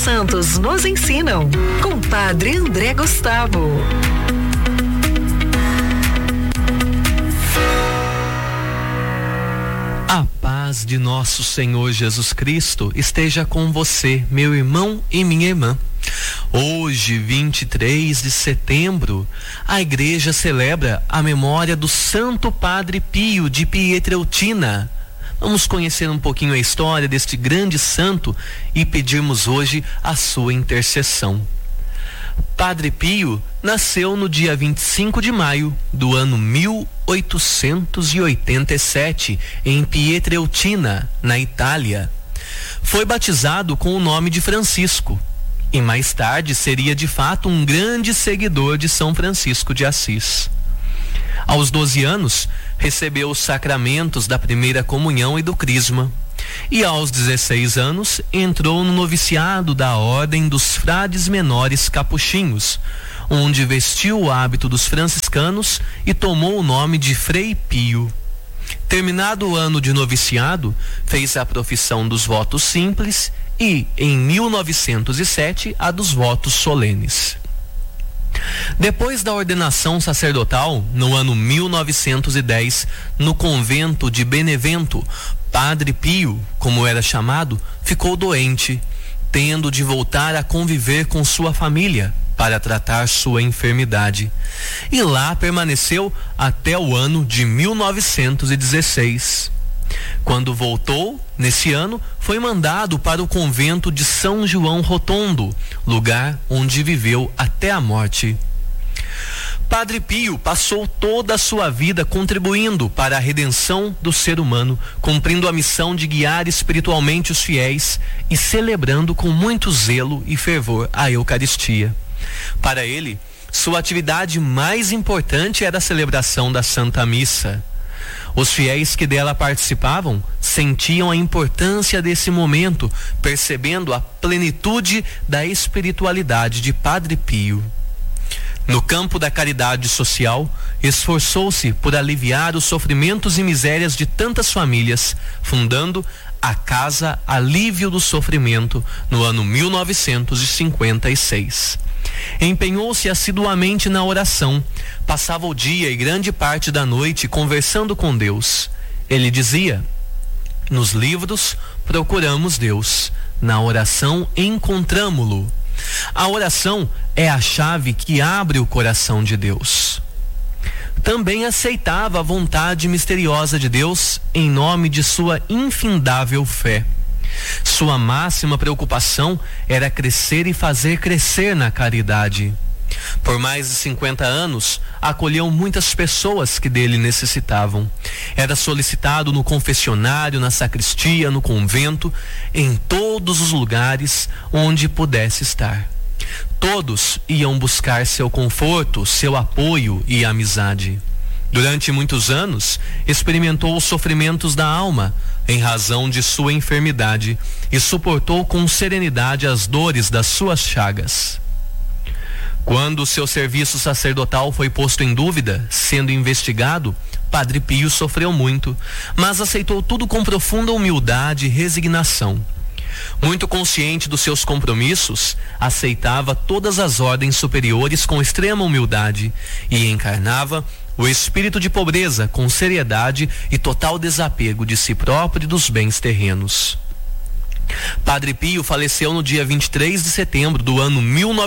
santos nos ensinam, com Padre André Gustavo. A paz de nosso Senhor Jesus Cristo esteja com você, meu irmão e minha irmã. Hoje, 23 de setembro, a igreja celebra a memória do Santo Padre Pio de Pietrelcina. Vamos conhecer um pouquinho a história deste grande santo e pedirmos hoje a sua intercessão. Padre Pio nasceu no dia 25 de maio do ano 1887 em Pietrelcina, na Itália. Foi batizado com o nome de Francisco e mais tarde seria de fato um grande seguidor de São Francisco de Assis. Aos 12 anos, recebeu os sacramentos da primeira comunhão e do crisma. E aos 16 anos, entrou no noviciado da Ordem dos Frades Menores Capuchinhos, onde vestiu o hábito dos franciscanos e tomou o nome de Frei Pio. Terminado o ano de noviciado, fez a profissão dos votos simples e, em 1907, a dos votos solenes. Depois da ordenação sacerdotal, no ano 1910, no convento de Benevento, Padre Pio, como era chamado, ficou doente, tendo de voltar a conviver com sua família para tratar sua enfermidade. E lá permaneceu até o ano de 1916. Quando voltou, nesse ano, foi mandado para o convento de São João Rotondo, lugar onde viveu até a morte. Padre Pio passou toda a sua vida contribuindo para a redenção do ser humano, cumprindo a missão de guiar espiritualmente os fiéis e celebrando com muito zelo e fervor a Eucaristia. Para ele, sua atividade mais importante era a celebração da Santa Missa. Os fiéis que dela participavam sentiam a importância desse momento, percebendo a plenitude da espiritualidade de Padre Pio. No campo da caridade social, esforçou-se por aliviar os sofrimentos e misérias de tantas famílias, fundando a Casa Alívio do Sofrimento no ano 1956. Empenhou-se assiduamente na oração, passava o dia e grande parte da noite conversando com Deus. Ele dizia: nos livros procuramos Deus, na oração encontramo-lo. A oração é a chave que abre o coração de Deus. Também aceitava a vontade misteriosa de Deus em nome de sua infindável fé. Sua máxima preocupação era crescer e fazer crescer na caridade. Por mais de 50 anos, acolheu muitas pessoas que dele necessitavam. Era solicitado no confessionário, na sacristia, no convento, em todos os lugares onde pudesse estar. Todos iam buscar seu conforto, seu apoio e amizade. Durante muitos anos, experimentou os sofrimentos da alma, em razão de sua enfermidade, e suportou com serenidade as dores das suas chagas. Quando seu serviço sacerdotal foi posto em dúvida, sendo investigado, Padre Pio sofreu muito, mas aceitou tudo com profunda humildade e resignação. Muito consciente dos seus compromissos, aceitava todas as ordens superiores com extrema humildade e encarnava o espírito de pobreza com seriedade e total desapego de si próprio e dos bens terrenos. Padre Pio faleceu no dia 23 de setembro do ano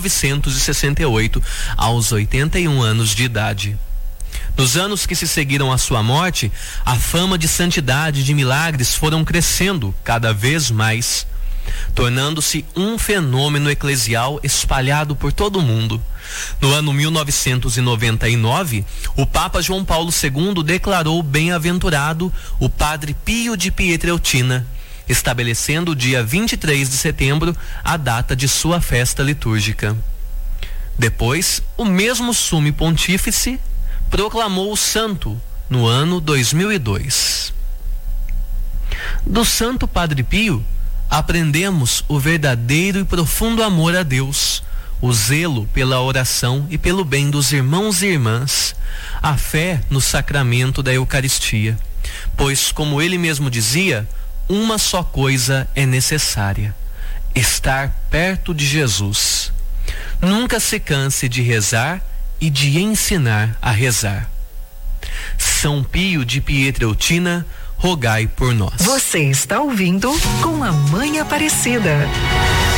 1968, aos 81 anos de idade. Nos anos que se seguiram à sua morte, a fama de santidade e de milagres foram crescendo cada vez mais, tornando-se um fenômeno eclesial espalhado por todo o mundo. No ano 1999, o Papa João Paulo II declarou bem-aventurado o Padre Pio de Pietrelcina, estabelecendo o dia 23 de setembro a data de sua festa litúrgica. Depois, o mesmo Sumo Pontífice proclamou o santo no ano 2002. Do Santo Padre Pio, aprendemos o verdadeiro e profundo amor a Deus, o zelo pela oração e pelo bem dos irmãos e irmãs, a fé no sacramento da Eucaristia, pois, como ele mesmo dizia, uma só coisa é necessária: estar perto de Jesus. Nunca se canse de rezar e de ensinar a rezar. São Pio de Pietrelcina, rogai por nós. Você está ouvindo Com a Mãe Aparecida.